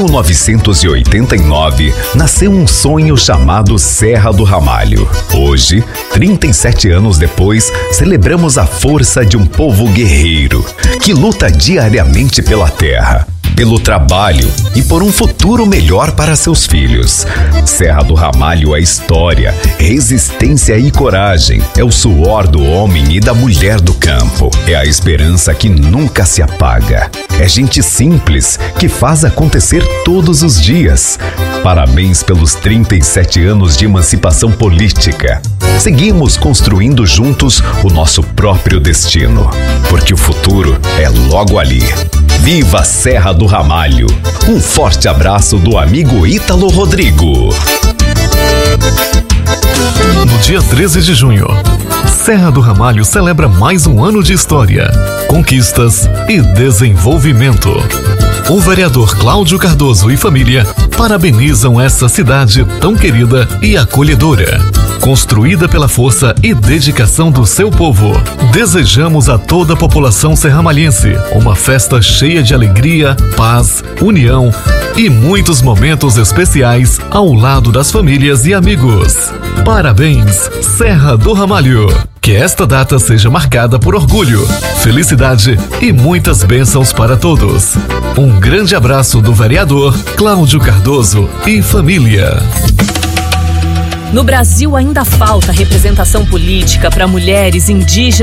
1989, nasceu um sonho chamado Serra do Ramalho. Hoje, 37 anos depois, celebramos a força de um povo guerreiro que luta diariamente pela terra, pelo trabalho e por um futuro melhor para seus filhos. Serra do Ramalho é história, resistência e coragem. É o suor do homem e da mulher do campo. É a esperança que nunca se apaga. É gente simples que faz acontecer todos os dias. Parabéns pelos 37 anos de emancipação política. Seguimos construindo juntos o nosso próprio destino, porque o futuro é logo ali. Viva a Serra do Ramalho! Um forte abraço do amigo Ítalo Rodrigo. No dia 13 de junho, Serra do Ramalho celebra mais um ano de história, conquistas e desenvolvimento. O vereador Cláudio Cardoso e família parabenizam essa cidade tão querida e acolhedora, construída pela força e dedicação do seu povo. Desejamos a toda a população serramalhense uma festa cheia de alegria, paz, união e muitos momentos especiais ao lado das famílias e amigos. Parabéns, Serra do Ramalho! Que esta data seja marcada por orgulho, felicidade e muitas bênçãos para todos. Um grande abraço do vereador Cláudio Cardoso e família. No Brasil ainda falta representação política para mulheres indígenas